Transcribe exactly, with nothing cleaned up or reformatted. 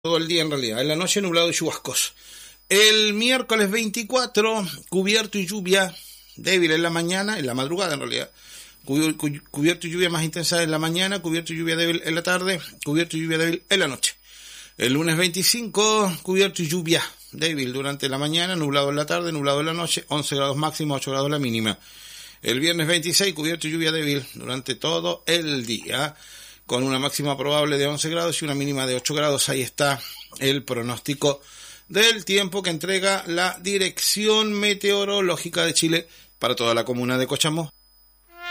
todo el día en realidad. En la noche nublado y chubascos. El miércoles veinticuatro, cubierto y lluvia débil en la mañana, en la madrugada en realidad. Cubierto y lluvia más intensa en la mañana, cubierto y lluvia débil en la tarde, cubierto y lluvia débil en la noche. El lunes veinticinco, cubierto y lluvia débil durante la mañana, nublado en la tarde, nublado en la noche, once grados máximo, ocho grados la mínima. El viernes veintiséis, cubierto y lluvia débil durante todo el día, con una máxima probable de once grados y una mínima de ocho grados. Ahí está el pronóstico del tiempo que entrega la Dirección Meteorológica de Chile para toda la comuna de Cochamó.